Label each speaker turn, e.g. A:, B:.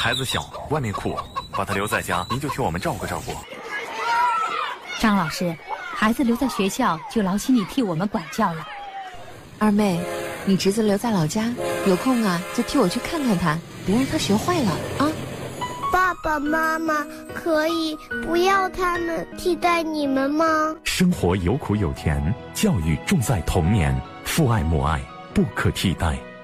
A: 孩子小，外面酷，把他留在家，您就替我们照顾照顾。
B: 张老师，孩子留在学校就劳心你替我们管教了。
C: 二妹，你侄子留在老家，有空啊就替我去看看他，别让他学坏了啊。
D: 爸爸妈妈可以不要他们替代你们吗？
E: 生活有苦有甜，教育重在童年，父爱母爱不可替代。